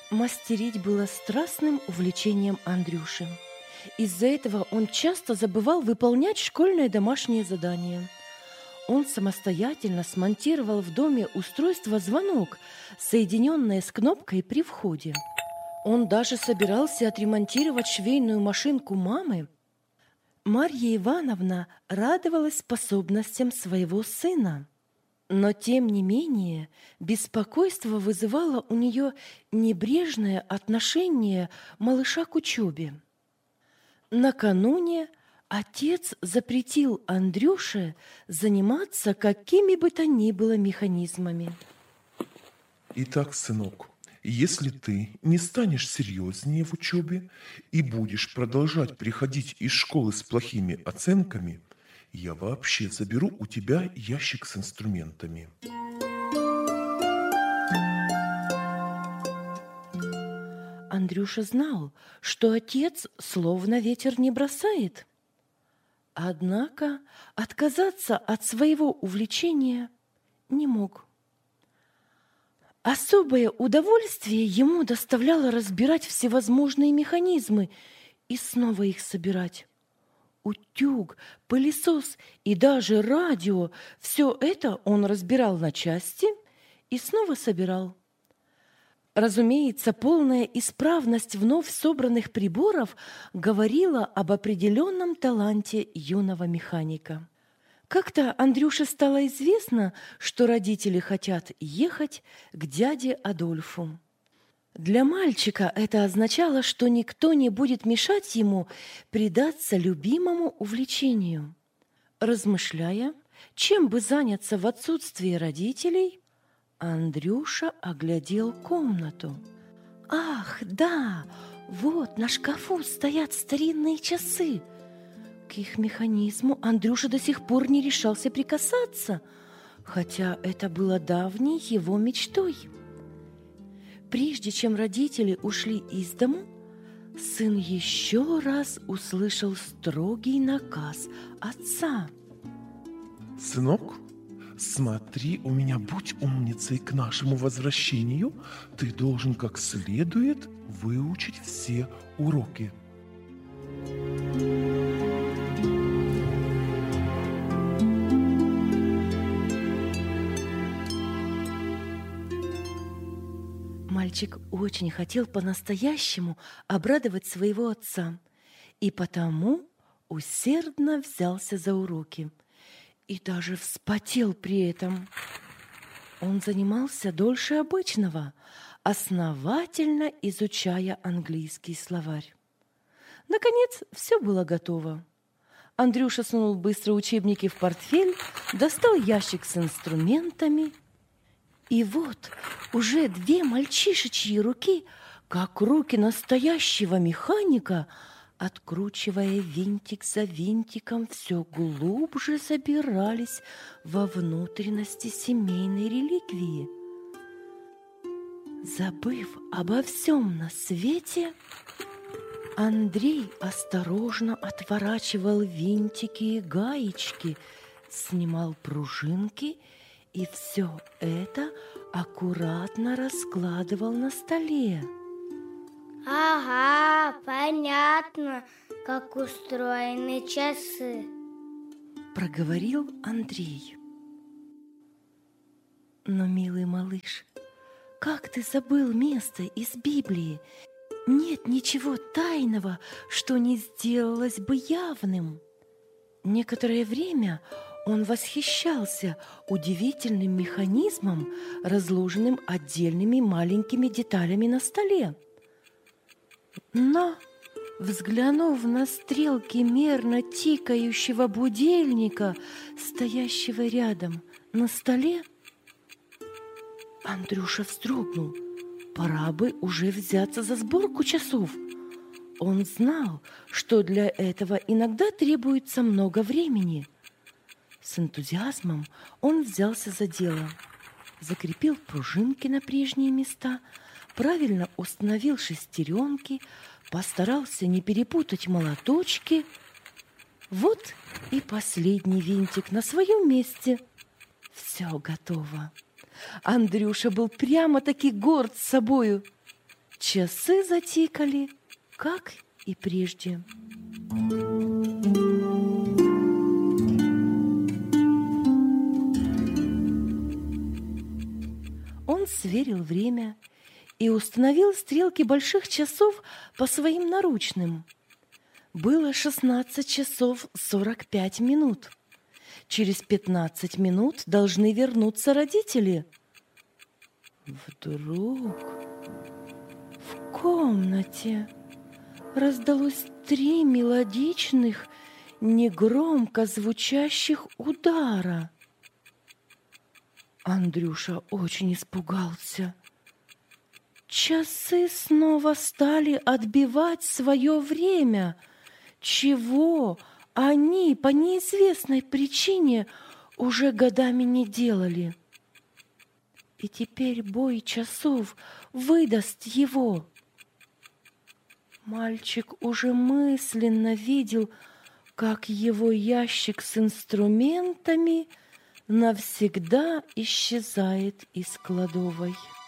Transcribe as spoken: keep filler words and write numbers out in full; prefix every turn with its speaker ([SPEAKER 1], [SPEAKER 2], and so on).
[SPEAKER 1] Мастерить было страстным увлечением Андрюши. Из-за этого он часто забывал выполнять школьные домашние задания. Он самостоятельно смонтировал в доме устройство «Звонок», соединенное с кнопкой при входе. Он даже собирался отремонтировать швейную машинку мамы. Марья Ивановна радовалась способностям своего сына. Но, тем не менее, беспокойство вызывало у нее небрежное отношение малыша к учебе. Накануне отец запретил Андрюше заниматься какими бы то ни было механизмами.
[SPEAKER 2] Итак, сынок, если ты не станешь серьезнее в учебе и будешь продолжать приходить из школы с плохими оценками, я вообще заберу у тебя ящик с инструментами.
[SPEAKER 1] Андрюша знал, что отец словно ветер не бросает. Однако отказаться от своего увлечения не мог. Особое удовольствие ему доставляло разбирать всевозможные механизмы и снова их собирать. Утюг, пылесос и даже радио – все это он разбирал на части и снова собирал. Разумеется, полная исправность вновь собранных приборов говорила об определенном таланте юного механика. Как-то Андрюше стало известно, что родители хотят ехать к дяде Адольфу. Для мальчика это означало, что никто не будет мешать ему предаться любимому увлечению. Размышляя, чем бы заняться в отсутствии родителей, Андрюша оглядел комнату. Ах, да, вот на шкафу стоят старинные часы. К их механизму Андрюша до сих пор не решался прикасаться, хотя это было давней его мечтой. Прежде чем родители ушли из дому, сын еще раз услышал строгий наказ отца.
[SPEAKER 2] Сынок, смотри, у меня будь умницей к нашему возвращению. Ты должен как следует выучить все уроки.
[SPEAKER 1] Мальчик очень хотел по-настоящему обрадовать своего отца, и потому усердно взялся за уроки и даже вспотел при этом. Он занимался дольше обычного, основательно изучая английский словарь. Наконец, все было готово. Андрюша сунул быстро учебники в портфель, достал ящик с инструментами. И вот уже две мальчишечьи руки, как руки настоящего механика, откручивая винтик за винтиком, все глубже забирались во внутренности семейной реликвии. Забыв обо всем на свете, Андрей осторожно отворачивал винтики и гаечки, снимал пружинки и все это аккуратно раскладывал на столе.
[SPEAKER 3] Ага, понятно, как устроены часы,
[SPEAKER 1] проговорил Андрей. Но, милый малыш, как ты забыл место из Библии? Нет ничего тайного, что не сделалось бы явным. Некоторое время он восхищался удивительным механизмом, разложенным отдельными маленькими деталями на столе. Но, взглянув на стрелки мерно тикающего будильника, стоящего рядом на столе, Андрюша вздрогнул. Пора бы уже взяться за сборку часов. Он знал, что для этого иногда требуется много времени. С энтузиазмом он взялся за дело, закрепил пружинки на прежние места, правильно установил шестеренки, постарался не перепутать молоточки. Вот и последний винтик на своем месте. Все готово. Андрюша был прямо-таки горд собою. Часы затикали, как и прежде. Он сверил время и установил стрелки больших часов по своим наручным. Было шестнадцать часов сорок пять минут. Через пятнадцать минут должны вернуться родители. Вдруг в комнате раздалось три мелодичных, негромко звучащих удара. Андрюша очень испугался. Часы снова стали отбивать свое время, чего они по неизвестной причине уже годами не делали. И теперь бой часов выдаст его. Мальчик уже мысленно видел, как его ящик с инструментами навсегда исчезает из кладовой.